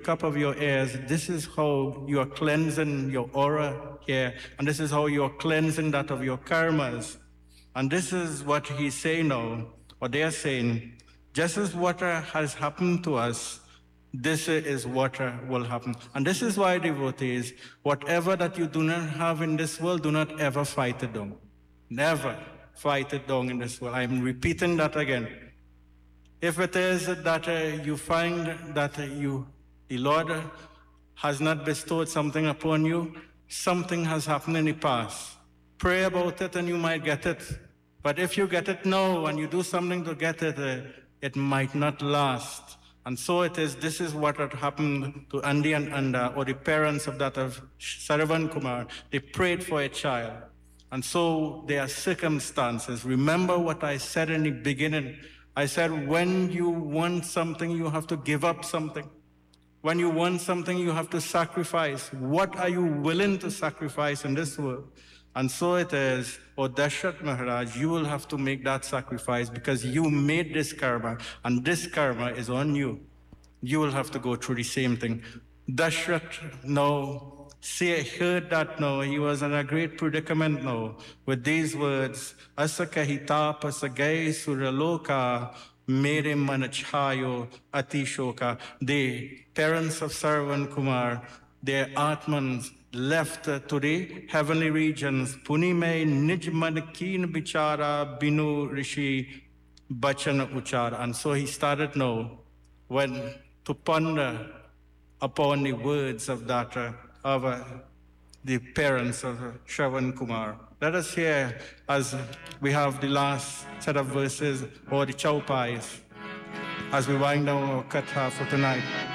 makeup of your ears, this is how you are cleansing your aura here, and this is how you are cleansing that of your karmas. And this is what he's saying now, or they are saying, just as water has happened to us, this is what will happen. And this is why, devotees, whatever that you do not have in this world, do not ever fight it down. Never fight it down in this world. I'm repeating that again. If it is that you find that the Lord has not bestowed something upon you, something has happened in the past. Pray about it and you might get it. But if you get it now and you do something to get it, it might not last. And so it is, this is what had happened to Andy and Anda, or the parents of that of Sarvan Kumar. They prayed for a child. And so there are circumstances. Remember what I said in the beginning. I said, when you want something, you have to give up something. When you want something, you have to sacrifice. What are you willing to sacrifice in this world? And so it is, O Dashrath Maharaj, you will have to make that sacrifice because you made this karma, and this karma is on you. You will have to go through the same thing. Dashrath now, heard that now, he was in a great predicament now, with these words, Asa kahita pasagai suraloka, mere manachayo atishoka. The parents of Sarvan Kumar, their Atmans left to the heavenly regions. Punime nijmankin bichara binu rishi bachan uchara. And so he started now to ponder upon the words of that of the parents of Shravan Kumar. Let us hear as we have the last set of verses, or the chaupais, as we wind down our katha for tonight.